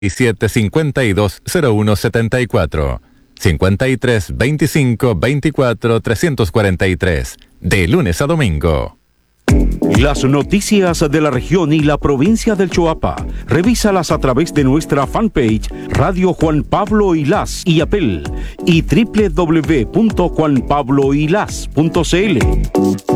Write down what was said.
520174. 53 25 24 343. De lunes a domingo. Las noticias de la región y la provincia del Choapa, revísalas a través de nuestra fanpage Radio Juan Pablo Ilás y Apple y www.juanpabloilás.cl.